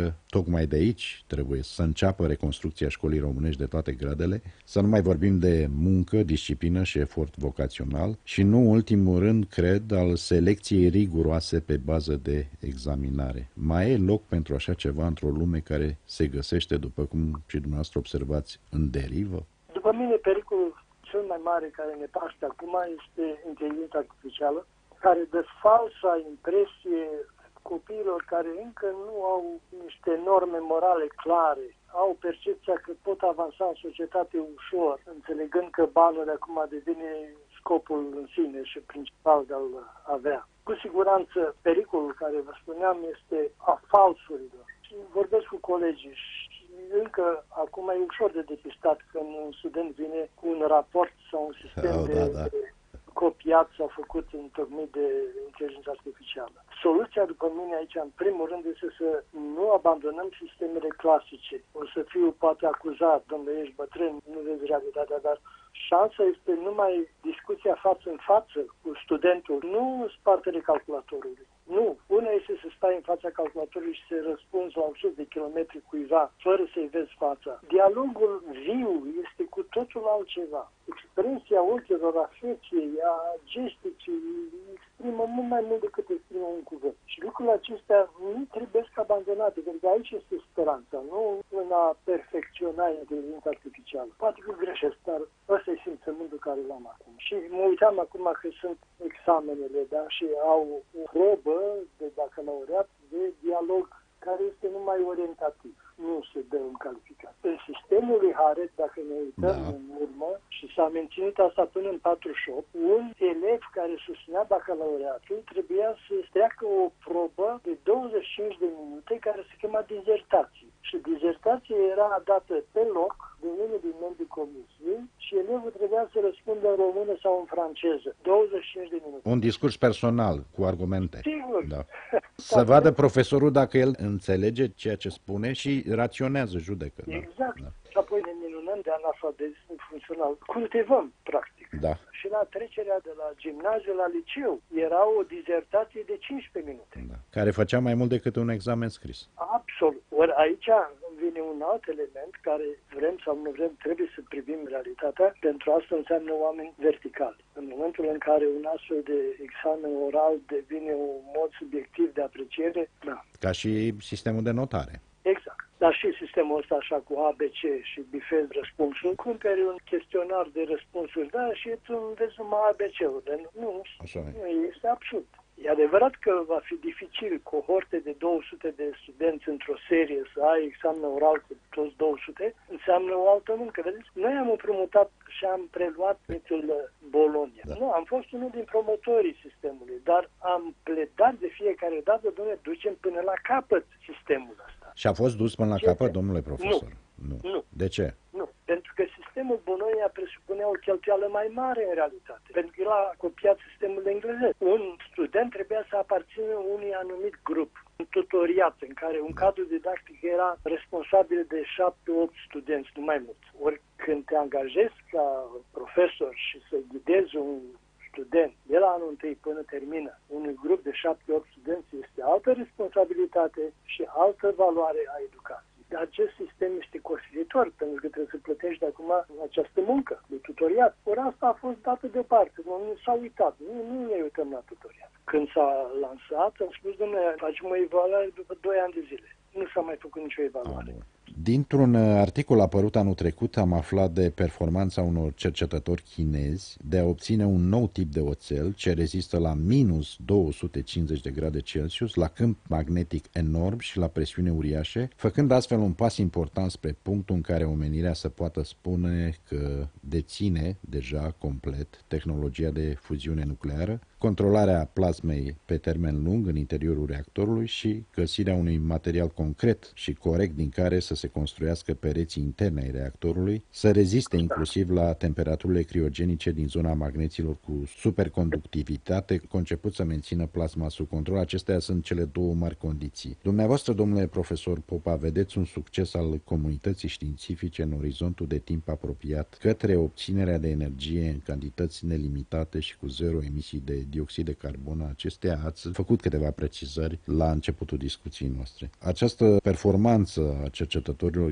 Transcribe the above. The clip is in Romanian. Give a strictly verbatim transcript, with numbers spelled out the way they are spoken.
că tocmai de aici trebuie să înceapă reconstrucția școlii românești de toate gradele, să nu mai vorbim de muncă, disciplină și efort vocațional și, nu în ultimul rând, cred, al selecției riguroase pe bază de examinare. Mai e loc pentru așa ceva într-o lume care se găsește, după cum și dumneavoastră observați, în derivă? După mine, pericolul cel mai mare care ne paște acum este inteligența artificială, care dă falsa impresie copiilor care încă nu au niște norme morale clare, au percepția că pot avansa în societate ușor, înțelegând că banul acum devine scopul în sine și principal de a-l avea. Cu siguranță, pericolul care vă spuneam este a falsurilor. Și vorbesc cu colegii și încă acum e ușor de depistat când un student vine cu un raport sau un sistem oh, de... Da, da. de copiat sau făcut întocmit de inteligență artificială. Soluția, după mine, aici, în primul rând, este să nu abandonăm sistemele clasice. O să fiu poate acuzat, domnule, ești bătrân, nu vezi realitatea, dar șansa este numai discuția față în față cu studentul, nu spatele calculatorului. Nu. Una este să stai în fața calculatorului și să răspunzi la o sută de kilometri cuiva, fără să-i vezi fața. Dialogul viu este cu totul altceva. Expresia ochilor, a feței, a gesticii, exprimă mult mai mult decât exprimă un cuvânt. Și lucrurile acestea nu trebuie să abandonate, pentru că aici este speranța, nu în a perfecționa inteligența artificială. Poate că greșesc, dar ăsta e simțământul care l-am acum. Și mă uitam acum că sunt examenele, da, și au o probă de bacalaureat de dialog care este numai orientativ. Nu se dă în calificat. În sistemul lui Haret, dacă ne uităm da. în urmă, și s-a menținut asta până în patruzeci și opt, un elev care susținea bacalaureatul trebuia să treacă o probă de douăzeci și cinci de minute care se chema dizertație. Și dizertația era dată pe loc de unul din membrii comisiei și elevul trebuia să răspundă în română sau în franceză. douăzeci și cinci de minute. Un discurs personal cu argumente. Sigur. Da. Să vadă profesorul dacă el înțelege ceea ce spune și raționează, judecă. Exact. Da. Și apoi ne minunăm de analfabetism funcțional. Cultivăm, practic. Da. Și la trecerea de la gimnaziu la liceu era o dizertație de cincisprezece minute. Da. Care făcea mai mult decât un examen scris. Absolut. Ori aici vine un alt element care, vrem sau nu vrem, trebuie să privim realitatea. Pentru asta înseamnă oameni verticali. În momentul în care un astfel de examen oral devine un mod subiectiv de apreciere, da. Ca și sistemul de notare. Exact. Dar și sistemul ăsta așa cu A B C și bifez răspunsul, cumperi un chestionar de răspunsuri, da, și tu înveți numai A B C-urile. Nu, așa nu, este absurd. E adevărat că va fi dificil cohorte de două sute de studenți într-o serie să ai examen oral cu toți două sute, înseamnă o altă muncă. Vedeți? Noi am împrumutat și am preluat mitul Bologna. Da. Nu, am fost unul din promotorii sistemului, dar am pledat de fiecare dată, domnule, ducem până la capăt sistemul ăsta. Și a fost dus până la ce capăt, domnule profesor? Nu. Nu. nu. De ce? Nu. Pentru că sistemul Bologna presupunea o cheltuială mai mare în realitate. Pentru că el a copiat sistemul englezesc. Un student trebuia să aparțină unui anumit grup, un tutoriat, în care un cadru didactic era responsabil de șapte opt studenți, nu mai mult. Ori când te angajezi ca profesor și să ghidezi un student de la anul întâi până termină unui grup de șapte opt studenți, este altă responsabilitate și altă valoare a educației. Acest sistem este costisitor, pentru că trebuie să plătești de acum această muncă de tutoriat. Ori asta a fost dată deoparte, nu s-a uitat, nu, nu ne uităm la tutoriat. Când s-a lansat, am spus, domnule, facem o evaluare după doi ani de zile. Nu s-a mai făcut nicio evaluare. Dintr-un articol apărut anul trecut am aflat de performanța unor cercetători chinezi de a obține un nou tip de oțel ce rezistă la minus două sute cincizeci de grade Celsius, la câmp magnetic enorm și la presiune uriașe, făcând astfel un pas important spre punctul în care omenirea să poată spune că deține deja complet tehnologia de fuziune nucleară, controlarea plasmei pe termen lung în interiorul reactorului și găsirea unui material concret și corect din care să se construiască pereții interne ai reactorului, să reziste inclusiv la temperaturile criogenice din zona magneților cu superconductivitate, conceput să mențină plasma sub control. Acestea sunt cele două mari condiții. Dumneavoastră, domnule profesor Popa, vedeți un succes al comunității științifice în orizontul de timp apropiat către obținerea de energie în cantități nelimitate și cu zero emisii de dioxid de carbon. Acestea ați făcut câteva precizări la începutul discuției noastre. Această performanță a cercetătorilor